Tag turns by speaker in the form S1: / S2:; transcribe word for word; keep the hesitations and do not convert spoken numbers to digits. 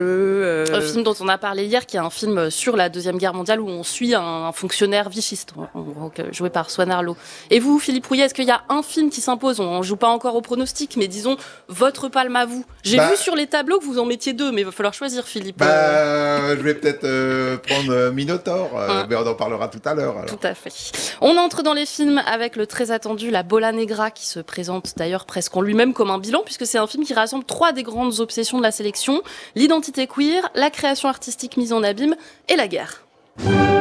S1: Euh...
S2: Un film dont on a parlé hier, qui est un film sur la Deuxième Guerre mondiale où on suit un, un fonctionnaire vichiste, en gros, joué par Swan Arlo. Et vous, Philippe Rouillet, est-ce qu'il y a un film qui s'impose ? On ne joue pas encore au pronostic, mais disons, votre palme à vous. J'ai bah, vu sur les tableaux que vous en mettiez deux, mais il va falloir choisir, Philippe.
S1: Bah, euh... Je vais peut-être euh, prendre Minotaur, euh, hein. Mais on en parlera tout à l'heure. Alors.
S2: Tout à fait. On entre dans les films avec le très attendu La Bola Negra, qui se présente d'ailleurs presque en lui-même comme un bilan, puisque c'est un film qui rassemble trois des grandes obsessions de la sélection, l'identité queer, la création artistique mise en abîme et la guerre.